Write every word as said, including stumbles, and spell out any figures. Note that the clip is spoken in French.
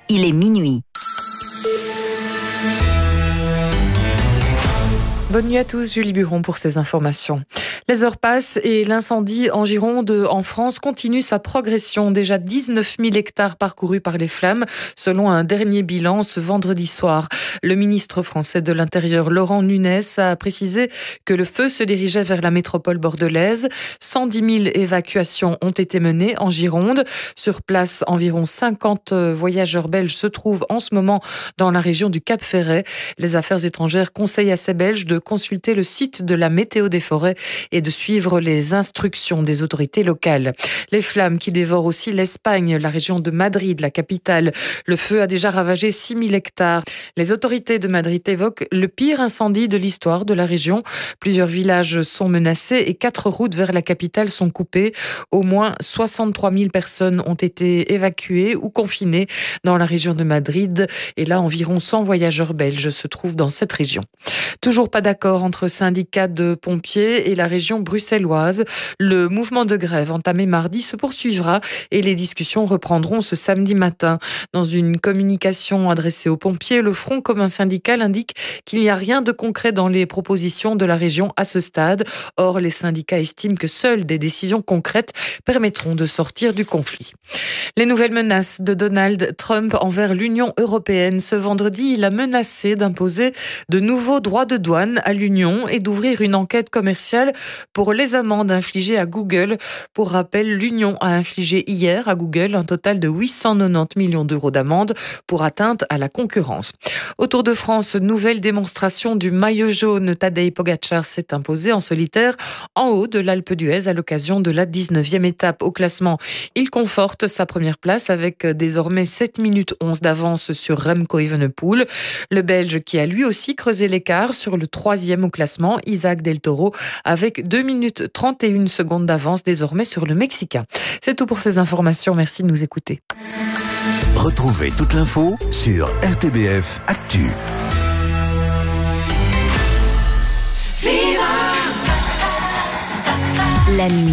il est minuit. Bonne nuit à tous, Julie Buron pour ces informations. Les heures passent et l'incendie en Gironde, en France, continue sa progression. Déjà dix-neuf mille hectares parcourus par les flammes, selon un dernier bilan ce vendredi soir. Le ministre français de l'Intérieur, Laurent Nunez, a précisé que le feu se dirigeait vers la métropole bordelaise. cent dix mille évacuations ont été menées en Gironde. Sur place, environ cinquante voyageurs belges se trouvent en ce moment dans la région du Cap-Ferret. Les affaires étrangères conseillent à ces Belges de consulter le site de la météo des forêts et de suivre les instructions des autorités locales. Les flammes qui dévorent aussi l'Espagne, la région de Madrid, la capitale. Le feu a déjà ravagé six mille hectares. Les autorités de Madrid évoquent le pire incendie de l'histoire de la région. Plusieurs villages sont menacés et quatre routes vers la capitale sont coupées. Au moins soixante-trois mille personnes ont été évacuées ou confinées dans la région de Madrid. Et là, environ cent voyageurs belges se trouvent dans cette région. Toujours pas d'accord entre syndicats de pompiers et la région bruxelloise. Le mouvement de grève entamé mardi se poursuivra et les discussions reprendront ce samedi matin. Dans une communication adressée aux pompiers, le Front commun syndical indique qu'il n'y a rien de concret dans les propositions de la région à ce stade. Or, les syndicats estiment que seules des décisions concrètes permettront de sortir du conflit. Les nouvelles menaces de Donald Trump envers l'Union européenne. Ce vendredi, il a menacé d'imposer de nouveaux droits de douane à l'Union et d'ouvrir une enquête commerciale pour les amendes infligées à Google. Pour rappel, l'Union a infligé hier à Google un total de huit cent quatre-vingt-dix millions d'euros d'amende pour atteinte à la concurrence. Au Tour de France, nouvelle démonstration du maillot jaune. Tadej Pogačar s'est imposé en solitaire en haut de l'Alpe d'Huez à l'occasion de la dix-neuvième étape. Au classement, il conforte sa première place avec désormais sept minutes onze d'avance sur Remco Evenepoel. Le Belge qui a lui aussi creusé l'écart sur le troisième au classement, Isaac Del Toro, avec deux minutes trente et une secondes d'avance désormais sur le Mexicain. C'est tout pour ces informations. Merci de nous écouter. Retrouvez toute l'info sur R T B F Actu. La nuit.